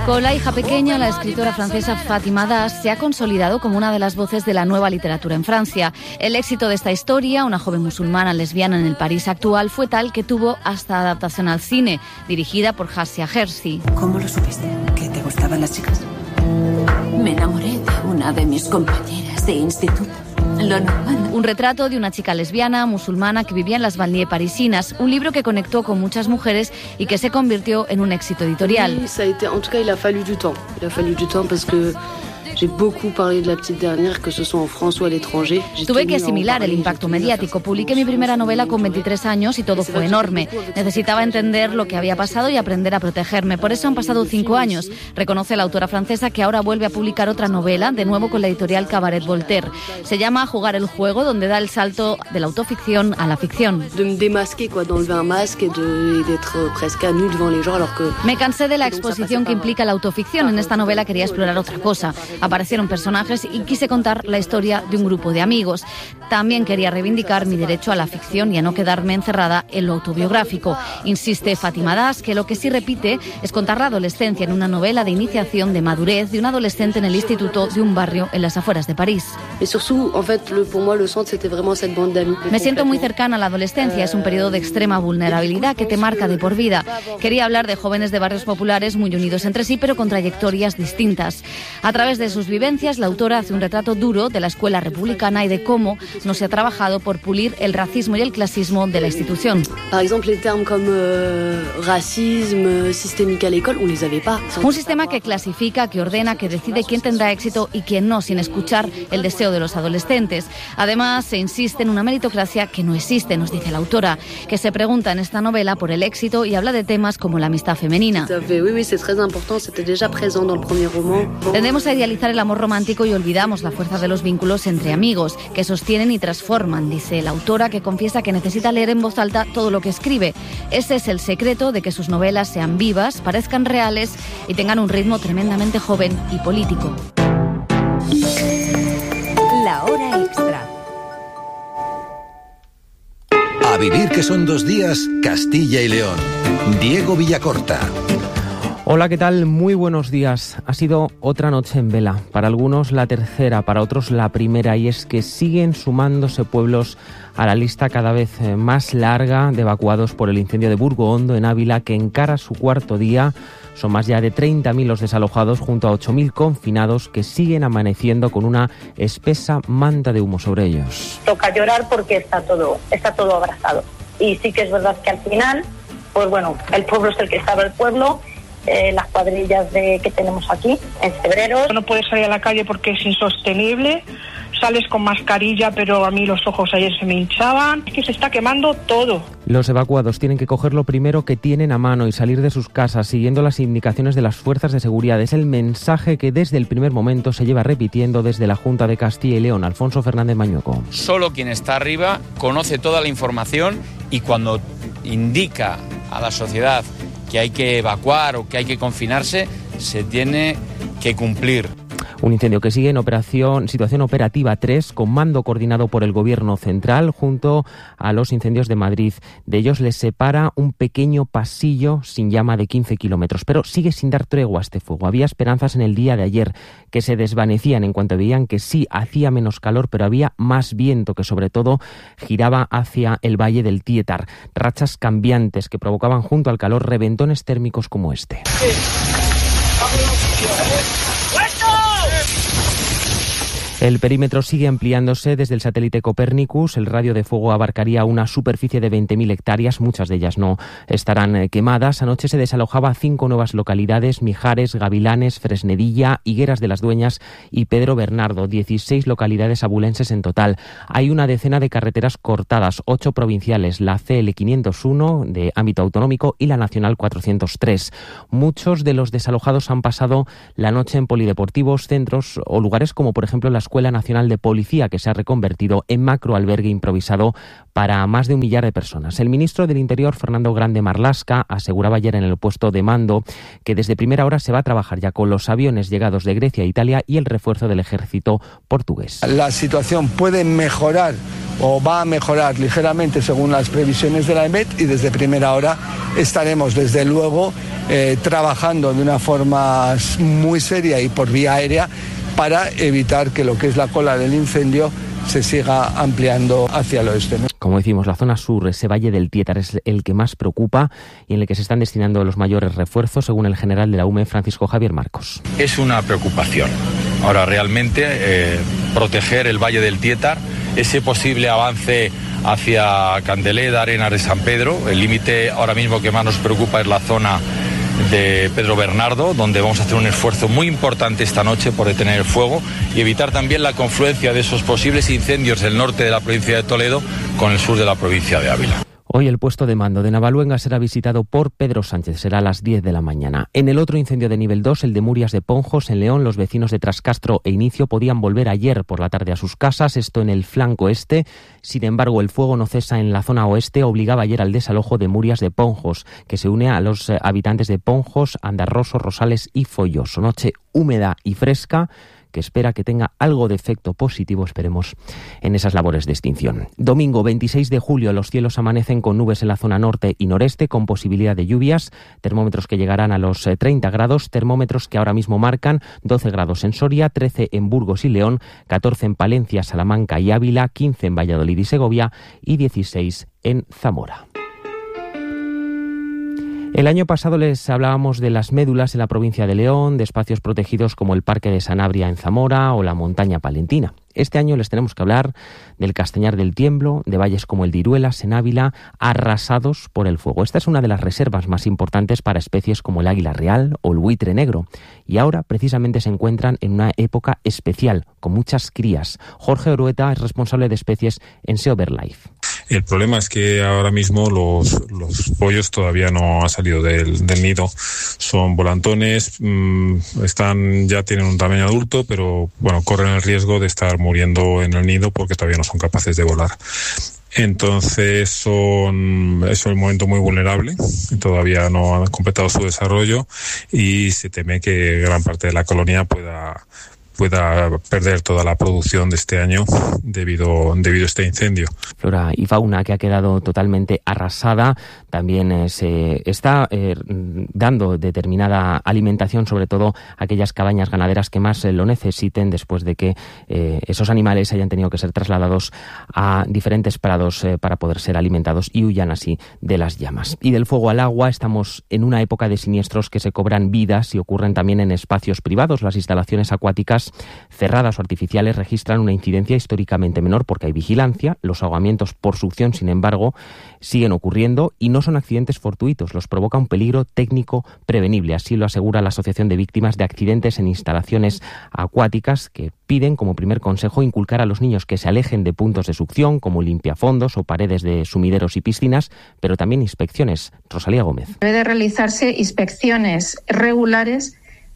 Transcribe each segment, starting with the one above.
Con La hija pequeña, la escritora francesa Fatima Das se ha consolidado como una de las voces de la nueva literatura en Francia. El éxito de esta historia, una joven musulmana lesbiana en el París actual, fue tal que tuvo hasta adaptación al cine, dirigida por Hassia Hersi. ¿Cómo lo supiste? ¿Que te gustaban las chicas? Me enamoré de una de mis compañeras de instituto. Lo normal. Un retrato de una chica lesbiana musulmana que vivía en las banlieues parisinas, un libro que conectó con muchas mujeres y que se convirtió en un éxito editorial. En tout cas, il a fallu du temps. Il a fallu du temps parce que j'ai beaucoup parlé de la petite dernière, que ce soit en France ou à l'étranger. Tuve que asimilar el impacto mediático. Publiqué mi primera novela con 23 años y todo fue enorme. Necesitaba entender lo que había pasado y aprender a protegerme. Por eso han pasado 5 años. Reconoce la autora francesa que ahora vuelve a publicar otra novela, de nuevo con la editorial Cabaret Voltaire. Se llama Jugar el juego, donde da el salto de la autoficción a la ficción. De me démasquer, quoi, d'enlever un masque et d'être presque à nu devant les gens, alors que... Me cansé de la exposición que implica la autoficción. En esta novela quería explorar otra cosa. Aparecieron personajes y quise contar la historia de un grupo de amigos. También quería reivindicar mi derecho a la ficción y a no quedarme encerrada en lo autobiográfico. Insiste Fatima Das que lo que sí repite es contar la adolescencia en una novela de iniciación, de madurez, de un adolescente en el instituto de un barrio en las afueras de París. Me siento muy cercana a la adolescencia. Es un periodo de extrema vulnerabilidad que te marca de por vida. Quería hablar de jóvenes de barrios populares muy unidos entre sí, pero con trayectorias distintas. A través de sus vivencias, la autora hace un retrato duro de la escuela republicana y de cómo no se ha trabajado por pulir el racismo y el clasismo de la institución. Par exemple, les termes comme racisme, systémique à l'école, on les avait pas. Un sistema que clasifica, que ordena, que decide quién tendrá éxito y quién no, sin escuchar el deseo de los adolescentes. Además, se insiste en una meritocracia que no existe, nos dice la autora, que se pregunta en esta novela por el éxito y habla de temas como la amistad femenina. Oui, c'est très important, c'était déjà présent dans le premier roman. Tendemos a idealizar el amor romántico y olvidamos la fuerza de los vínculos entre amigos, que sostienen y transforman, dice la autora, que confiesa que necesita leer en voz alta todo lo que escribe. Ese es el secreto de que sus novelas sean vivas, parezcan reales y tengan un ritmo tremendamente joven y político. La hora extra. A vivir que son 2 días, Castilla y León. Diego Villacorta. Hola, ¿qué tal? Muy buenos días. Ha sido otra noche en vela. Para algunos la tercera, para otros la primera. Y es que siguen sumándose pueblos a la lista cada vez más larga de evacuados por el incendio de Burgo Hondo en Ávila, que encara su 4º día. Son más ya de 30.000 los desalojados, junto a 8.000 confinados que siguen amaneciendo con una espesa manta de humo sobre ellos. Toca llorar porque está todo abrazado. Y sí que es verdad que al final, pues bueno, el pueblo es el que sabe el pueblo. Las cuadrillas que tenemos aquí en febrero. No puedes salir a la calle porque es insostenible, sales con mascarilla, pero a mí los ojos ayer se me hinchaban, es que se está quemando todo. Los evacuados tienen que coger lo primero que tienen a mano y salir de sus casas siguiendo las indicaciones de las fuerzas de seguridad. Es el mensaje que desde el primer momento se lleva repitiendo desde la Junta de Castilla y León. Alfonso Fernández Mañueco. Solo quien está arriba conoce toda la información y cuando indica a la sociedad que hay que evacuar o que hay que confinarse, se tiene que cumplir. Un incendio que sigue en situación operativa 3, con mando coordinado por el Gobierno central junto a los incendios de Madrid. De ellos les separa un pequeño pasillo sin llama de 15 kilómetros, pero sigue sin dar tregua a este fuego. Había esperanzas en el día de ayer que se desvanecían en cuanto veían que sí, hacía menos calor, pero había más viento que sobre todo giraba hacia el valle del Tietar. Rachas cambiantes que provocaban junto al calor reventones térmicos como este. El perímetro sigue ampliándose desde el satélite Copernicus. El radio de fuego abarcaría una superficie de 20.000 hectáreas. Muchas de ellas no estarán quemadas. Anoche se desalojaba 5 nuevas localidades: Mijares, Gavilanes, Fresnedilla, Higueras de las Dueñas y Pedro Bernardo. 16 localidades abulenses en total. Hay una decena de carreteras cortadas, 8 provinciales, la CL 501 de ámbito autonómico y la Nacional 403. Muchos de los desalojados han pasado la noche en polideportivos, centros o lugares como por ejemplo las Escuela Nacional de Policía, que se ha reconvertido en macroalbergue improvisado para más de 1 millar de personas. El ministro del Interior, Fernando Grande Marlaska, aseguraba ayer en el puesto de mando que desde primera hora se va a trabajar ya con los aviones llegados de Grecia e Italia y el refuerzo del ejército portugués. La situación puede mejorar o va a mejorar ligeramente según las previsiones de la EMET, y desde primera hora estaremos desde luego trabajando de una forma muy seria y por vía aérea para evitar que lo que es la cola del incendio se siga ampliando hacia el oeste. Como decimos, la zona sur, ese valle del Tietar, es el que más preocupa y en el que se están destinando los mayores refuerzos, según el general de la UME, Francisco Javier Marcos. Es una preocupación. Ahora, realmente, proteger el valle del Tietar, ese posible avance hacia Candeleda, Arenas de San Pedro. El límite ahora mismo que más nos preocupa es la zona de Pedro Bernardo, donde vamos a hacer un esfuerzo muy importante esta noche por detener el fuego y evitar también la confluencia de esos posibles incendios del norte de la provincia de Toledo con el sur de la provincia de Ávila. Hoy el puesto de mando de Navaluenga será visitado por Pedro Sánchez, será a las 10 de la mañana. En el otro incendio de nivel 2, el de Murias de Ponjos, en León, los vecinos de Trascastro e Inicio podían volver ayer por la tarde a sus casas, esto en el flanco este. Sin embargo, el fuego no cesa en la zona oeste, obligaba ayer al desalojo de Murias de Ponjos, que se une a los habitantes de Ponjos, Andarroso, Rosales y Folloso. Noche húmeda y fresca, que espera que tenga algo de efecto positivo, esperemos, en esas labores de extinción. Domingo 26 de julio, los cielos amanecen con nubes en la zona norte y noreste, con posibilidad de lluvias, termómetros que llegarán a los 30 grados, termómetros que ahora mismo marcan 12 grados en Soria, 13 en Burgos y León, 14 en Palencia, Salamanca y Ávila, 15 en Valladolid y Segovia y 16 en Zamora. El año pasado les hablábamos de las médulas en la provincia de León, de espacios protegidos como el Parque de Sanabria en Zamora o la Montaña Palentina. Este año les tenemos que hablar del Castañar del Tiemblo, de valles como el de Iruelas en Ávila, arrasados por el fuego. Esta es una de las reservas más importantes para especies como el águila real o el buitre negro. Y ahora precisamente se encuentran en una época especial, con muchas crías. Jorge Orueta es responsable de especies en Sea Birdlife. El problema es que ahora mismo los pollos todavía no han salido del nido. Son volantones, ya tienen un tamaño adulto, pero bueno, corren el riesgo de estar muriendo en el nido porque todavía no son capaces de volar. Entonces es un momento muy vulnerable, todavía no han completado su desarrollo y se teme que gran parte de la colonia pueda perder toda la producción de este año debido a este incendio. Flora y fauna que ha quedado totalmente arrasada. También se está dando determinada alimentación, sobre todo a aquellas cabañas ganaderas que más lo necesiten, después de que esos animales hayan tenido que ser trasladados a diferentes prados para poder ser alimentados y huyan así de las llamas. Y del fuego al agua, estamos en una época de siniestros que se cobran vidas y ocurren también en espacios privados. Las instalaciones acuáticas cerradas o artificiales registran una incidencia históricamente menor porque hay vigilancia. Los ahogamientos por succión, sin embargo, siguen ocurriendo y no son accidentes fortuitos, los provoca un peligro técnico prevenible. Así lo asegura la Asociación de Víctimas de Accidentes en Instalaciones Acuáticas, que piden como primer consejo inculcar a los niños que se alejen de puntos de succión como limpiafondos o paredes de sumideros y piscinas, pero también inspecciones. Rosalía Gómez. Debe de realizarse inspecciones regulares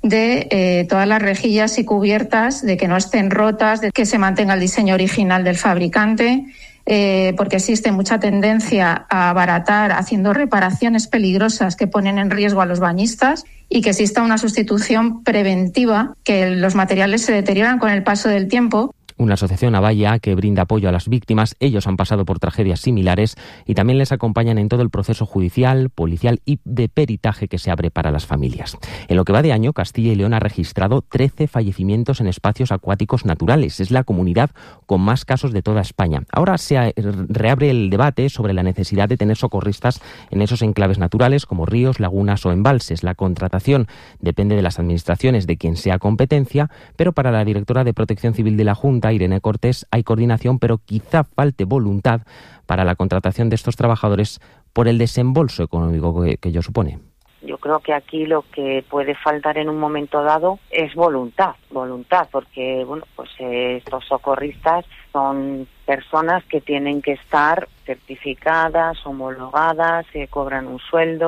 de todas las rejillas y cubiertas, de que no estén rotas, de que se mantenga el diseño original del fabricante, porque existe mucha tendencia a abaratar haciendo reparaciones peligrosas que ponen en riesgo a los bañistas, y que exista una sustitución preventiva, que los materiales se deterioran con el paso del tiempo. Una asociación Avaya que brinda apoyo a las víctimas. Ellos han pasado por tragedias similares y también les acompañan en todo el proceso judicial, policial y de peritaje que se abre para las familias. En lo que va de año, Castilla y León ha registrado 13 fallecimientos en espacios acuáticos naturales. Es la comunidad con más casos de toda España. Ahora se reabre el debate sobre la necesidad de tener socorristas en esos enclaves naturales como ríos, lagunas o embalses. La contratación depende de las administraciones de quien sea competencia, pero para la directora de Protección Civil de la Junta, Irene Cortés, hay coordinación, pero quizá falte voluntad para la contratación de estos trabajadores por el desembolso económico que ello supone. Yo creo que aquí lo que puede faltar en un momento dado es voluntad, porque estos socorristas son personas que tienen que estar certificadas, homologadas, cobran un sueldo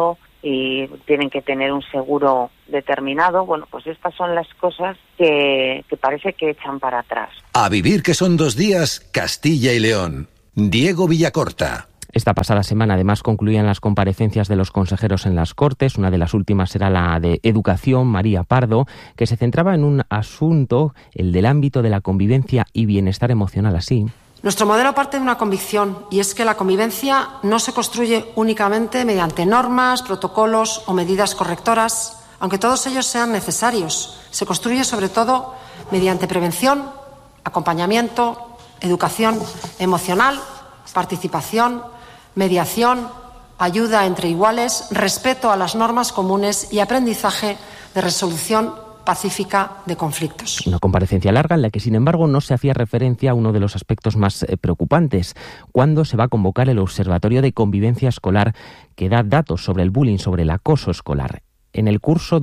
y tienen que tener un seguro determinado. Bueno, pues estas son las cosas que parece que echan para atrás. A vivir que son 2 días, Castilla y León. Diego Villacorta. Esta pasada semana, además, concluían las comparecencias de los consejeros en las Cortes. Una de las últimas era la de Educación, María Pardo, que se centraba en un asunto, el del ámbito de la convivencia y bienestar emocional. Así: nuestro modelo parte de una convicción, y es que la convivencia no se construye únicamente mediante normas, protocolos o medidas correctoras, aunque todos ellos sean necesarios. Se construye sobre todo mediante prevención, acompañamiento, educación emocional, participación, mediación, ayuda entre iguales, respeto a las normas comunes y aprendizaje de resolución pacífica de conflictos. Una comparecencia larga en la que, sin embargo, no se hacía referencia a uno de los aspectos más preocupantes: cuándo se va a convocar el Observatorio de Convivencia Escolar, que da datos sobre el bullying, sobre el acoso escolar. En el curso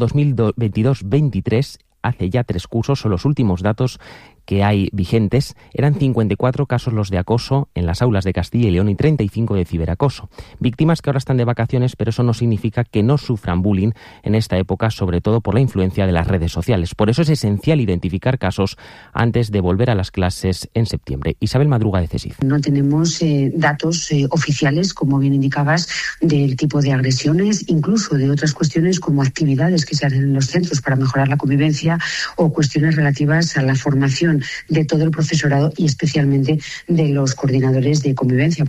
2022-23, hace ya 3 cursos, son los últimos datos que hay vigentes, eran 54 casos los de acoso en las aulas de Castilla y León y 35 de ciberacoso. Víctimas que ahora están de vacaciones, pero eso no significa que no sufran bullying en esta época, sobre todo por la influencia de las redes sociales. Por eso es esencial identificar casos antes de volver a las clases en septiembre. Isabel Madruga, de CESIF. No tenemos datos oficiales, como bien indicabas, del tipo de agresiones, incluso de otras cuestiones como actividades que se hacen en los centros para mejorar la convivencia o cuestiones relativas a la formación de todo el profesorado y especialmente de los coordinadores de convivencia.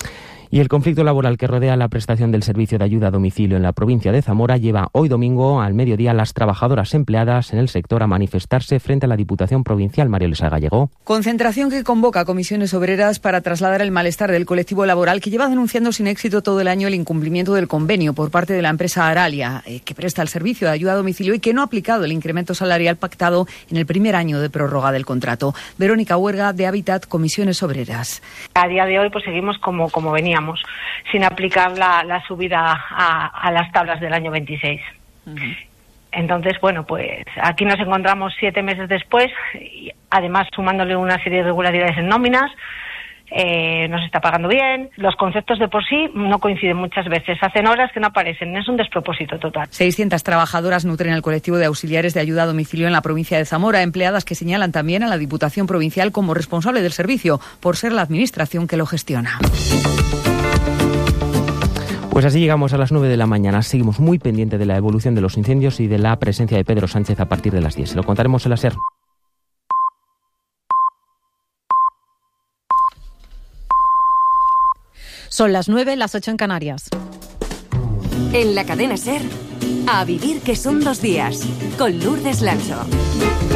Y el conflicto laboral que rodea la prestación del servicio de ayuda a domicilio en la provincia de Zamora lleva hoy domingo al mediodía a las trabajadoras empleadas en el sector a manifestarse frente a la Diputación Provincial. María Luisa Gallego. Concentración que convoca a comisiones obreras para trasladar el malestar del colectivo laboral, que lleva denunciando sin éxito todo el año el incumplimiento del convenio por parte de la empresa Aralia, que presta el servicio de ayuda a domicilio y que no ha aplicado el incremento salarial pactado en el primer año de prórroga del contrato. Verónica Huerga, de Hábitat, Comisiones Obreras. A día de hoy pues seguimos como veníamos, sin aplicar la subida a las tablas del año 26. Uh-huh. Entonces, bueno, pues aquí nos encontramos 7 meses después, y además sumándole una serie de irregularidades en nóminas. No se está pagando bien, los conceptos de por sí no coinciden muchas veces, hacen horas que no aparecen, es un despropósito total. 600 trabajadoras nutren el colectivo de auxiliares de ayuda a domicilio en la provincia de Zamora, empleadas que señalan también a la Diputación Provincial como responsable del servicio, por ser la administración que lo gestiona. Pues así llegamos a las 9 de la mañana. Seguimos muy pendientes de la evolución de los incendios y de la presencia de Pedro Sánchez a partir de las 10. Se lo contaremos en la SER. Son las 9, las 8 en Canarias. En la cadena SER, a vivir que son 2 días, con Lourdes Lancho.